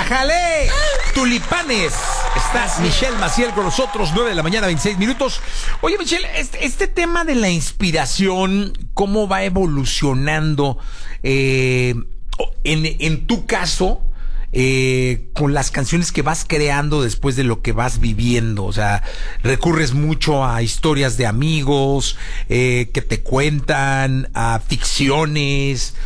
¡Ájale! Tulipanes. Está Michelle Maciel con nosotros, 9 de la mañana, 26 minutos. Oye, Michelle, este tema de la inspiración, ¿cómo va evolucionando en tu caso? Con las canciones que vas creando después de lo que vas viviendo, o sea, recurres mucho a historias de amigos que te cuentan, a ficciones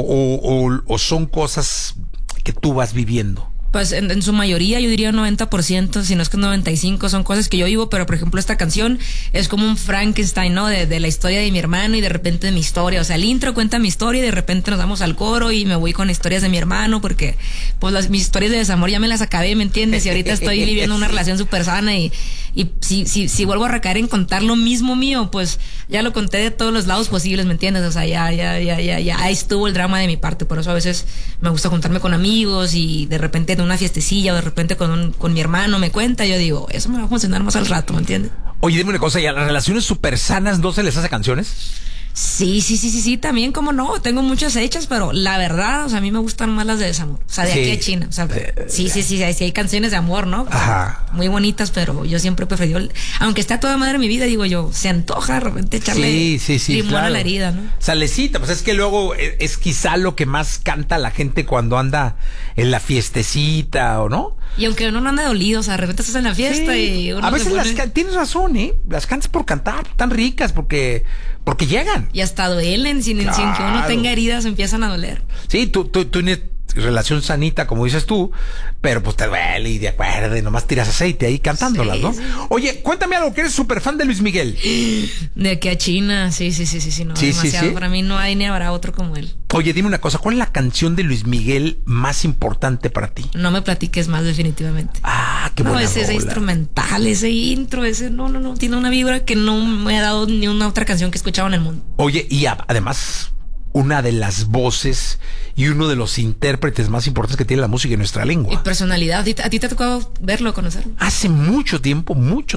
o son cosas que tú vas viviendo. Pues en su mayoría, yo diría 90%, si no es que 95%, son cosas que yo vivo, pero por ejemplo esta canción es como un Frankenstein, ¿no? De la historia de mi hermano y de repente de mi historia, o sea, el intro cuenta mi historia y de repente nos vamos al coro y me voy con historias de mi hermano porque pues mis historias de desamor ya me las acabé, ¿me entiendes? Y ahorita estoy viviendo una relación súper sana y si vuelvo a recaer en contar lo mismo mío, pues ya lo conté de todos los lados posibles, ¿me entiendes? O sea, ya ahí estuvo el drama de mi parte, por eso a veces me gusta juntarme con amigos y de repente en una fiestecilla o de repente con mi hermano me cuenta, yo digo, eso me va a funcionar más al rato, ¿me entiendes? Oye, dime una cosa, ¿y a las relaciones súper sanas no se les hace canciones? Sí, también, como no, tengo muchas hechas, pero la verdad, o sea, a mí me gustan más las de desamor, o sea, de aquí a China, o sea, sí, hay canciones de amor, ¿no? Ajá. Muy bonitas, pero yo siempre he preferido, aunque está toda madre mi vida, digo yo, se antoja de repente echarle limón a la herida, ¿no? Salecita, pues es que luego es quizá lo que más canta la gente cuando anda en la fiestecita, ¿o no? Y aunque uno no anda dolido, o sea, de repente estás en la fiesta y uno a veces tienes razón, las cantas por cantar, tan ricas porque llegan. Y hasta duelen, sin que uno tenga heridas, empiezan a doler. Sí, tú tienes relación sanita, como dices tú, pero pues te duele y de acuerdo, y nomás tiras aceite ahí cantándolas, ¿no? Sí. Oye, cuéntame algo, que eres súper fan de Luis Miguel. De aquí a China, sí, no, demasiado. Sí. Para mí no hay ni habrá otro como él. Oye, dime una cosa, ¿cuál es la canción de Luis Miguel más importante para ti? No me platiques más, definitivamente. Ah, qué buena ese instrumental, ese intro, no, tiene una vibra que no me ha dado ni una otra canción que he escuchado en el mundo. Oye, y además, una de las voces y uno de los intérpretes más importantes que tiene la música en nuestra lengua. Y personalidad. ¿A ti te ha tocado verlo, conocerlo? Hace mucho tiempo